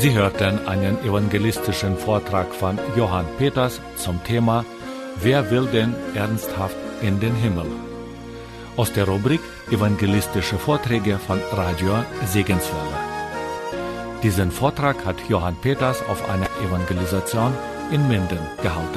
Sie hörten einen evangelistischen Vortrag von Johann Peters zum Thema Wer will denn ernsthaft in den Himmel? Aus der Rubrik Evangelistische Vorträge von Radio Segenswelle. Diesen Vortrag hat Johann Peters auf einer Evangelisation in Minden gehalten.